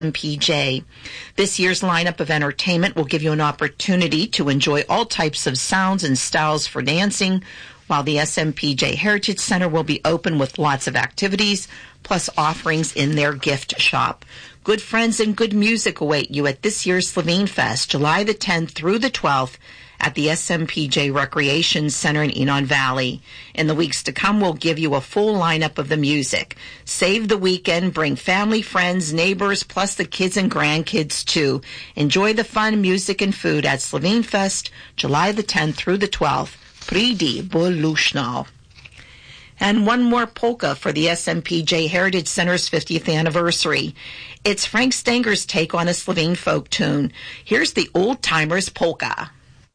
SMPJ. This year's lineup of entertainment will give you an opportunity to enjoy all types of sounds and styles for dancing, while the SMPJ Heritage Center will be open with lots of activities, plus offerings in their gift shop. Good friends and good music await you at this year's Slovene Fest, July the 10th through the 12th, at the SMPJ Recreation Center in Enon Valley. In the weeks to come, we'll give you a full lineup of the music. Save the weekend, bring family, friends, neighbors, plus the kids and grandkids too. Enjoy the fun, music, and food at Slovene Fest, July the 10th through the 12th. Pridi Bolushno. And one more polka for the SMPJ Heritage Center's 50th anniversary. It's Frank Stanger's take on a Slovene folk tune. Here's the Old Timers Polka.